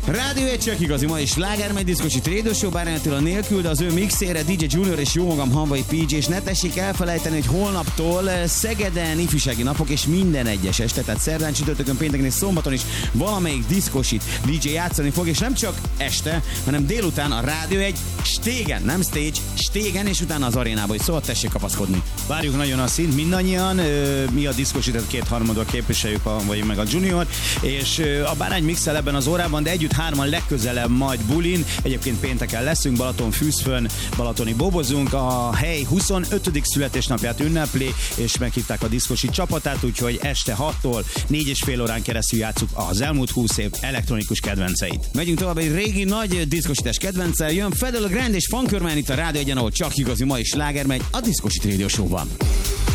Rádió egy csak igazi, ma is sláger megy diszkosit Radio Show, bárányától a nélkül, de az ő mixére DJ Junior és jó magam Hanvai PJ, és ne tessék elfelejteni, hogy holnaptól Szegeden ifjúsági napok, és minden egyes este, tehát szerdán, csütörtökön, pénteken és szombaton is valamelyik diszkosit DJ játszani fog, és nem csak este, hanem délután a Rádió egy stégen, nem stage, stégen, és utána az arénába is, szóval tessék kapaszkodni. Várjuk nagyon a szint, mindannyian, mi a diszkosítet kétharmadot képviseljük, vagy meg a Junior, és a Bárány mixel ebben az órában, de együtt hárman legközelebb majd bulin. Egyébként pénteken leszünk, Balatonfürdőn, balatoni bobozunk, a hely 25. születésnapját ünnepli, és meghívták a diszkosi csapatát, úgyhogy este 6-tól 4,5 órán keresztül játsszuk az elmúlt 20 év elektronikus kedvenceit. Megyünk tovább egy régi nagy diszkosítás kedvenccel, jön Fedel Grand és Funkörman itt a Rádió egyen, ahol csak igazi, ma is sláger megy a Diszkosit Radio Show-ban.